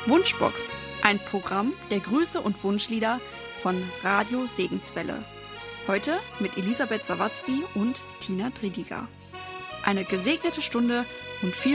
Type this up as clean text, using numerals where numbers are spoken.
Wunschbox, ein Programm der Grüße und Wunschlieder von Radio Segenswelle. Heute mit Elisabeth Sawatzki und Tina Trigiger. Eine gesegnete Stunde und viel